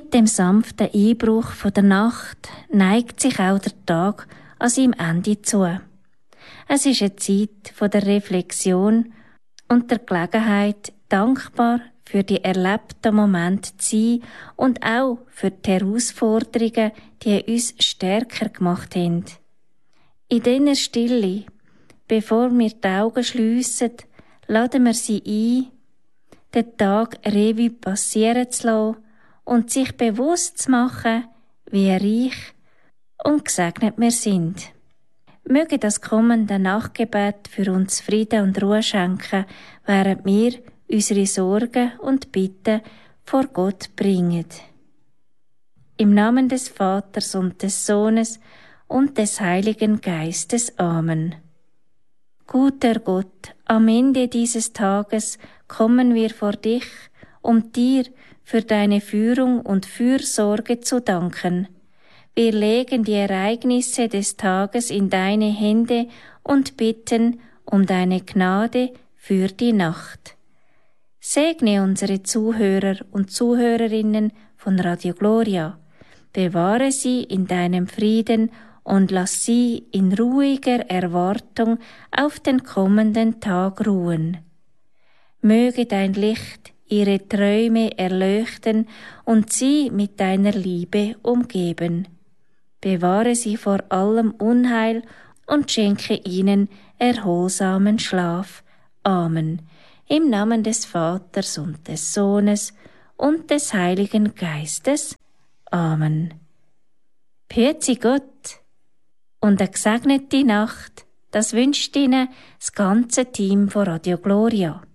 Mit dem sanften Einbruch von der Nacht neigt sich auch der Tag an seinem Ende zu. Es ist eine Zeit von der Reflexion und der Gelegenheit, dankbar für die erlebten Momente zu sein und auch für die Herausforderungen, die uns stärker gemacht haben. In dieser Stille, bevor wir die Augen schliessen, laden wir sie ein, den Tag Revue passieren zu lassen und sich bewusst zu machen, wie reich und gesegnet wir sind. Möge das kommende Nachtgebet für uns Frieden und Ruhe schenken, während wir unsere Sorgen und Bitten vor Gott bringen. Im Namen des Vaters und des Sohnes und des Heiligen Geistes. Amen. Guter Gott, am Ende dieses Tages kommen wir vor dich, um dir für deine Führung und Fürsorge zu danken. Wir legen die Ereignisse des Tages in deine Hände und bitten um deine Gnade für die Nacht. Segne unsere Zuhörer und Zuhörerinnen von Radio Gloria. Bewahre sie in deinem Frieden und lass sie in ruhiger Erwartung auf den kommenden Tag ruhen. Möge dein Licht ihre Träume erleuchten und sie mit deiner Liebe umgeben. Bewahre sie vor allem Unheil und schenke ihnen erholsamen Schlaf. Amen. Im Namen des Vaters und des Sohnes und des Heiligen Geistes. Amen. Püezi Gott und eine gesegnete Nacht, das wünscht Ihnen das ganze Team von Radio Gloria.